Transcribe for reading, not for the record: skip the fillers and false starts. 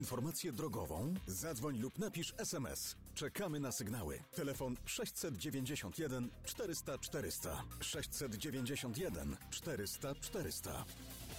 Informację drogową? Zadzwoń lub napisz SMS. Czekamy na sygnały. Telefon 691 400 400. 691 400 400.